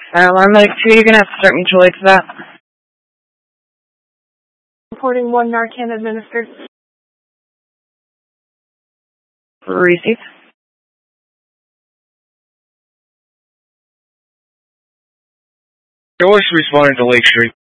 Alarm Medic 2, you're going to have to start mutual aid for that. Reporting 1 Narcan administered. Receive. Joyce responding to Lake Street.